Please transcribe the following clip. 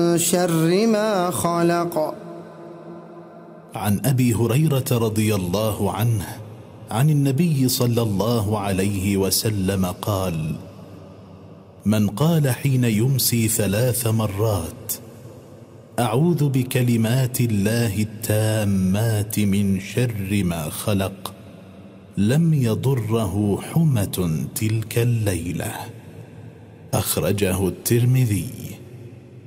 شر ما خلق. عن أبي هريرة رضي الله عنه عن النبي صلى الله عليه وسلم قال: من قال حين يمسي 3 مرات: أعوذ بكلمات الله التامات من شر ما خلق، لم يضره حمة تلك الليلة. أخرجه الترمذي.